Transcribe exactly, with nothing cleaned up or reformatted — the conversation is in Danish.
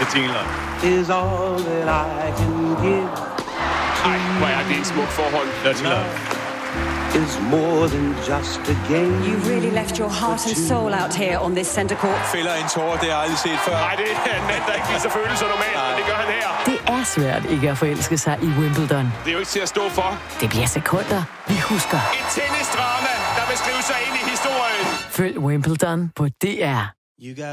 Bettina Love. Is all that I can give. Ej, hvor er det et smukt forhold. Dirty Love. Is more than just a game. You really left your heart and soul out here on this center court. Fælder en tårer, det har jeg aldrig set før. Nej, det er en mand, der ikke viser følelser normalt, men det gør han her. Det er svært ikke at forelske sig i Wimbledon. Det er jo ikke til at stå for. Det bliver sekunder, vi husker. Et tennisdrama, der vil skrive sig ind i historien. Følg Wimbledon på D R.